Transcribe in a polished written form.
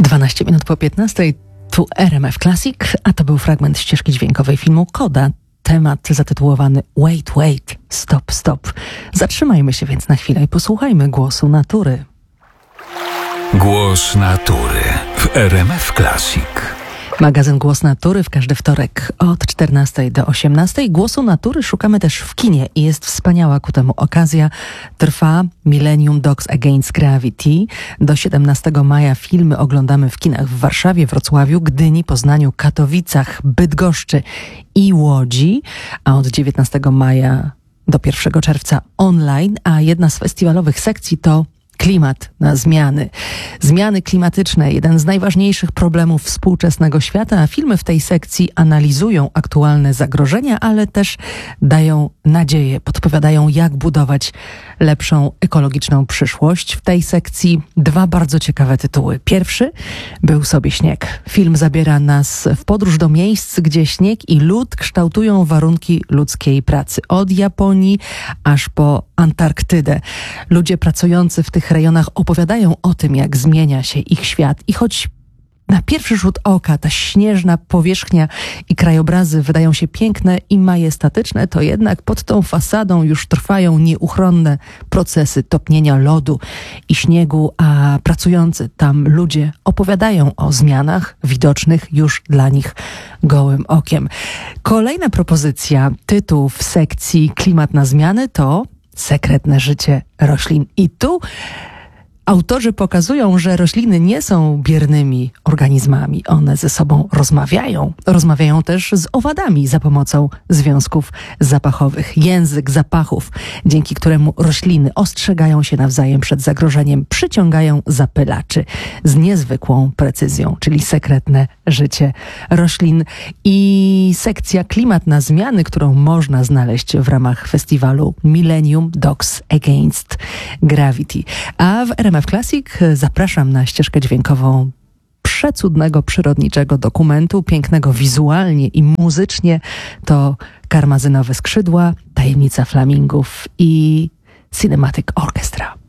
12 minut po 15, tu RMF Classic, a to był fragment ścieżki dźwiękowej filmu Koda. Temat zatytułowany Wait, stop. Zatrzymajmy się więc na chwilę i posłuchajmy głosu natury. Głos natury w RMF Classic. Magazyn Głos Natury w każdy wtorek od 14 do 18. Głosu Natury szukamy też w kinie i jest wspaniała ku temu okazja. Trwa Millennium Dogs Against Gravity. Do 17 maja filmy oglądamy w kinach w Warszawie, Wrocławiu, Gdyni, Poznaniu, Katowicach, Bydgoszczy i Łodzi. A od 19 maja do 1 czerwca online, a jedna z festiwalowych sekcji to klimat na zmiany. Zmiany klimatyczne, jeden z najważniejszych problemów współczesnego świata, a filmy w tej sekcji analizują aktualne zagrożenia, ale też dają nadzieję, podpowiadają, jak budować lepszą ekologiczną przyszłość. W tej sekcji dwa bardzo ciekawe tytuły. Pierwszy, Był sobie śnieg. Film zabiera nas w podróż do miejsc, gdzie śnieg i lód kształtują warunki ludzkiej pracy. Od Japonii aż po Antarktydę. Ludzie pracujący w tych rejonach opowiadają o tym, jak zmienia się ich świat. I choć na pierwszy rzut oka ta śnieżna powierzchnia i krajobrazy wydają się piękne i majestatyczne, to jednak pod tą fasadą już trwają nieuchronne procesy topnienia lodu i śniegu, a pracujący tam ludzie opowiadają o zmianach widocznych już dla nich gołym okiem. Kolejna propozycja, tytuł w sekcji Klimat na zmiany to Sekretne życie roślin. I tu autorzy pokazują, że rośliny nie są biernymi organizmami. One ze sobą rozmawiają. Rozmawiają też z owadami za pomocą związków zapachowych. Język zapachów, dzięki któremu rośliny ostrzegają się nawzajem przed zagrożeniem, przyciągają zapylaczy z niezwykłą precyzją, czyli sekretne życie roślin. I sekcja Klimat na zmiany, którą można znaleźć w ramach festiwalu Millennium Dogs Against Gravity. A w RMF Classic zapraszam na ścieżkę dźwiękową przecudnego, przyrodniczego dokumentu, pięknego wizualnie i muzycznie. To Karmazynowe skrzydła, Tajemnica flamingów i Cinematic Orchestra.